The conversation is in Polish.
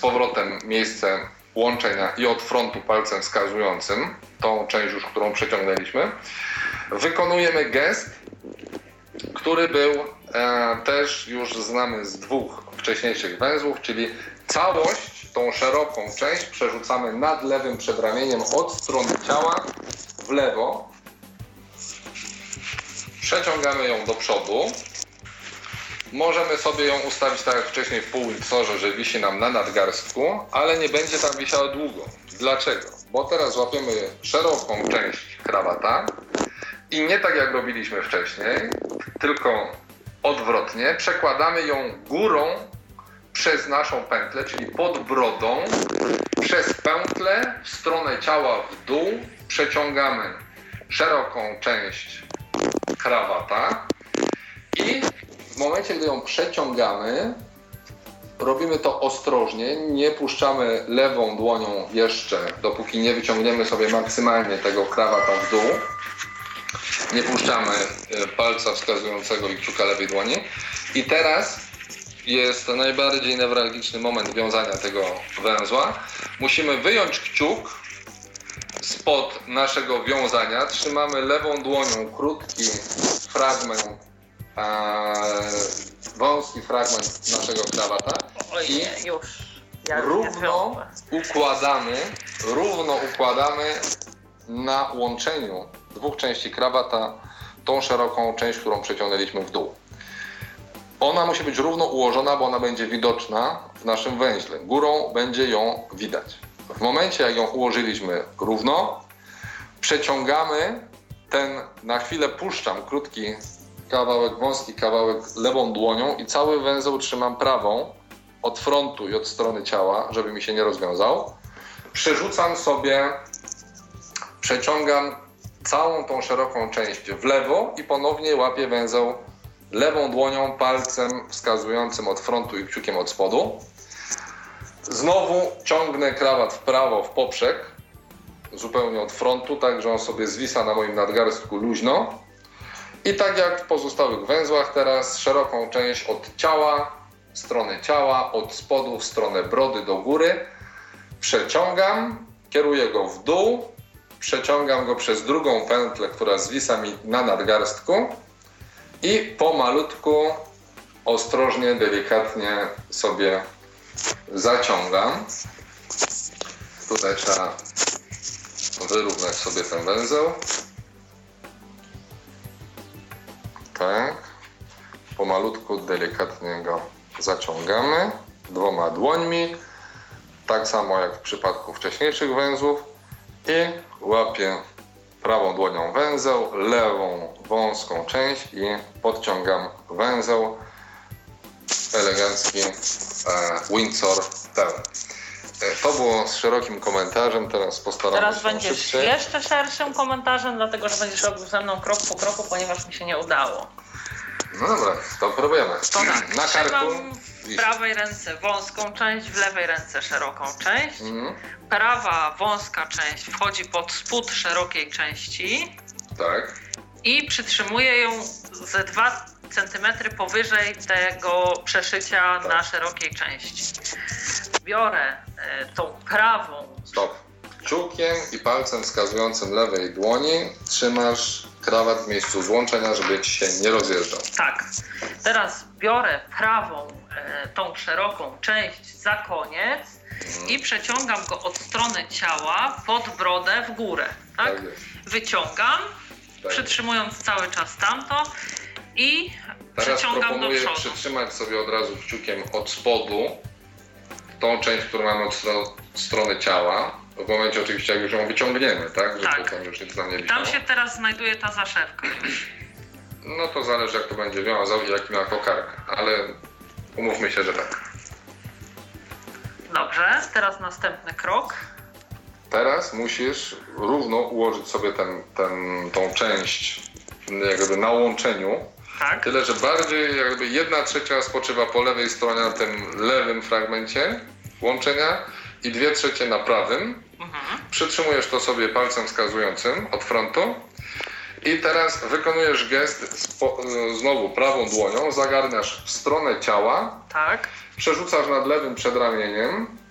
powrotem miejsce łączenia i od frontu palcem wskazującym, tą część już, którą przeciągnęliśmy. Wykonujemy gest, który był też już znany z dwóch wcześniejszych węzłów, czyli całość, tą szeroką część przerzucamy nad lewym przedramieniem od strony ciała w lewo. Przeciągamy ją do przodu. Możemy sobie ją ustawić tak jak wcześniej w półwiksorze, że wisi nam na nadgarstku, ale nie będzie tam wisiała długo. Dlaczego? Bo teraz łapiemy szeroką część krawata i nie tak jak robiliśmy wcześniej, tylko odwrotnie, przekładamy ją górą przez naszą pętlę, czyli pod brodą, przez pętlę w stronę ciała w dół, przeciągamy szeroką część krawata i w momencie, gdy ją przeciągamy, robimy to ostrożnie, nie puszczamy lewą dłonią jeszcze, dopóki nie wyciągniemy sobie maksymalnie tego krawata w dół. Nie puszczamy palca wskazującego i kciuka lewej dłoni. I teraz jest najbardziej newralgiczny moment wiązania tego węzła. Musimy wyjąć kciuk spod naszego wiązania. Trzymamy lewą dłonią krótki fragment, wąski fragment naszego krawata i równo układamy na łączeniu dwóch części krawata tą szeroką część, którą przeciągnęliśmy w dół. Ona musi być równo ułożona, bo ona będzie widoczna w naszym węźle. Górą będzie ją widać. W momencie, jak ją ułożyliśmy równo, przeciągamy na chwilę puszczam krótki kawałek, wąski kawałek lewą dłonią i cały węzeł trzymam prawą od frontu i od strony ciała, żeby mi się nie rozwiązał. Przerzucam sobie, przeciągam całą tą szeroką część w lewo i ponownie łapię węzeł lewą dłonią, palcem wskazującym od frontu i kciukiem od spodu. Znowu ciągnę krawat w prawo, w poprzek, zupełnie od frontu, tak że on sobie zwisa na moim nadgarstku luźno. I tak jak w pozostałych węzłach, teraz szeroką część od ciała, w stronę ciała, od spodu w stronę brody do góry. Przeciągam, kieruję go w dół, przeciągam go przez drugą pętlę, która zwisa mi na nadgarstku i pomalutku, ostrożnie, delikatnie sobie zaciągam. Tutaj trzeba wyrównać sobie ten węzeł. Tak. Pomalutku, delikatnie go zaciągamy dwoma dłońmi. Tak samo jak w przypadku wcześniejszych węzłów. I łapię prawą dłonią węzeł, lewą wąską część i podciągam węzeł. Elegancki Windsor pełny. To było z szerokim komentarzem, teraz postaramy się Teraz będziesz szybciej. jeszcze szerszym komentarzem, dlatego że będziesz robił ze mną krok po kroku, ponieważ mi się nie udało. No dobra, to próbujemy. To tak, Na karku. trzymam w prawej ręce wąską część, w lewej ręce szeroką część. Prawa wąska część wchodzi pod spód szerokiej części. Tak. I przytrzymuję ją ze 2 cm powyżej tego przeszycia na szerokiej części. Biorę tą prawą. Stop. Kciukiem i palcem wskazującym lewej dłoni trzymasz krawat w miejscu złączenia, żeby ci się nie rozjeżdżał. Tak. Teraz biorę prawą, tą szeroką część za koniec i przeciągam go od strony ciała pod brodę w górę. Tak? Tak jest. Wyciągam, Tak. przytrzymując cały czas tamto i Teraz przeciągam do proponuję przodu. przytrzymać sobie od razu kciukiem od spodu tą część, którą mamy od strony ciała. W momencie oczywiście, jak już ją wyciągniemy, tak? Żeby Tak. tam już nic nam nie Tam wisiało. się teraz znajduje ta zaszewka już. No to zależy, jak to będzie wiązał i jaki ma kokardkę, ale umówmy się, że tak. Dobrze, teraz następny krok. Teraz musisz równo ułożyć sobie tą część jakby na łączeniu. Tak. Tyle, że bardziej jakby 1/3 spoczywa po lewej stronie na tym lewym fragmencie łączenia i 2/3 na prawym. Przytrzymujesz to sobie palcem wskazującym od frontu i teraz wykonujesz gest znowu prawą dłonią, zagarniasz w stronę ciała, Tak. przerzucasz nad lewym przedramieniem